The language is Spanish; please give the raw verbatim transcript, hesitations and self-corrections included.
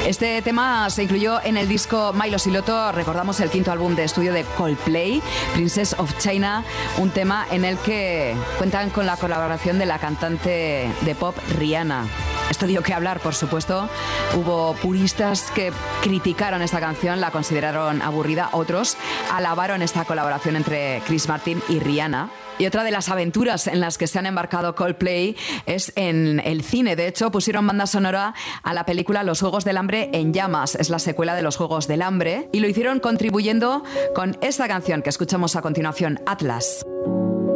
Este tema se incluyó en el disco Milo Siloto, recordamos el quinto álbum de estudio de Coldplay, Princess of China, un tema en el que cuentan con la colaboración de la cantante de pop Rihanna. Esto dio que hablar, por supuesto. Hubo puristas que criticaron esta canción, la consideraron aburrida. Otros alabaron esta colaboración entre Chris Martin y Rihanna. Y otra de las aventuras en las que se han embarcado Coldplay es en el cine. De hecho, pusieron banda sonora a la película Los Juegos del Hambre en Llamas. Es la secuela de Los Juegos del Hambre. Y lo hicieron contribuyendo con esta canción que escuchamos a continuación, Atlas.